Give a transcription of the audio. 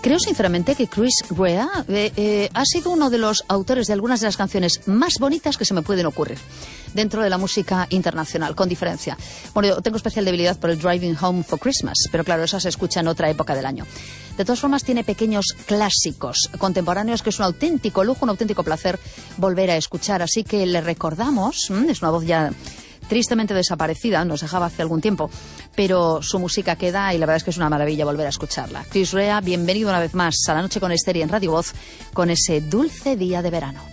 Creo sinceramente que Chris Rea ha sido uno de los autores de algunas de las canciones más bonitas que se me pueden ocurrir dentro de la música internacional, con diferencia. Bueno, yo tengo especial debilidad por el Driving Home for Christmas, pero claro, esa se escucha en otra época del año. De todas formas, tiene pequeños clásicos contemporáneos que es un auténtico lujo, un auténtico placer volver a escuchar. Así que le recordamos, es una voz ya tristemente desaparecida, nos dejaba hace algún tiempo, pero su música queda y la verdad es que es una maravilla volver a escucharla. Chris Rea, bienvenido una vez más a La Noche con Esther y en Radio Voz con ese dulce día de verano.